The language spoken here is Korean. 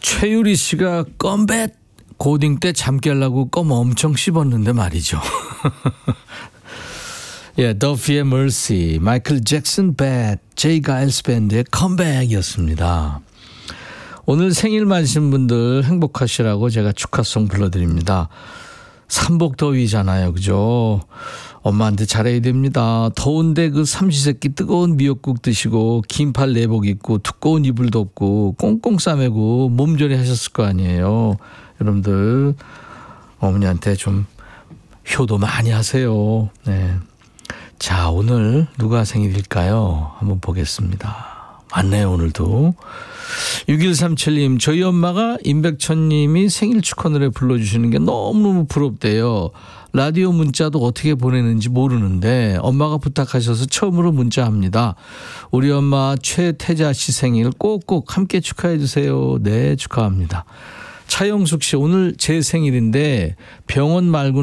최유리 씨가 껌뱃 고딩 때 잠 깨려고 껌 엄청 씹었는데 말이죠. 예, 더피의 Mercy, 마이클 잭슨 뱃, 제이 가일스 밴드의 컴백이었습니다. 오늘 생일 맞으신 분들 행복하시라고 제가 축하송 불러드립니다. 삼복더위잖아요, 그죠? 엄마한테 잘해야 됩니다. 더운데 그 삼시세끼 뜨거운 미역국 드시고 긴팔 내복 입고 두꺼운 이불 덮고 꽁꽁 싸매고 몸조리 하셨을 거 아니에요. 여러분들 어머니한테 좀 효도 많이 하세요. 네. 자, 오늘 누가 생일일까요? 한번 보겠습니다. 맞네요, 오늘도. 6137님, 저희 엄마가 임백천님이 생일 축하 노래 불러주시는 게 너무너무 부럽대요. 라디오 문자도 어떻게 보내는지 모르는데 엄마가 부탁하셔서 처음으로 문자합니다. 우리 엄마 최태자 씨 생일 꼭꼭 함께 축하해 주세요. 네, 축하합니다. 차영숙 씨, 오늘 제 생일인데 병원 말고는